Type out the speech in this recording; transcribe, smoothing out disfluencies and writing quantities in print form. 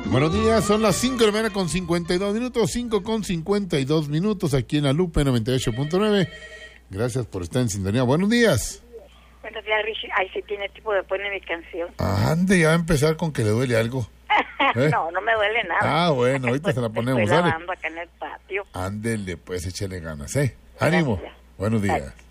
Buenos días, son las 5 de la mañana con 52 minutos, 5 con 52 minutos aquí en la Lupe 98.9. Gracias por estar en sintonía. Buenos días. Buenos días, Richie. Ay, sí tiene tipo de pone mi canción. Ande, ya va a empezar con que le duele algo. No, no me duele nada. Ah, bueno, ahorita se la ponemos. Estoy lavando acá en el patio. Ándele, pues, échele ganas, Ánimo. Gracias. Buenos días. Gracias.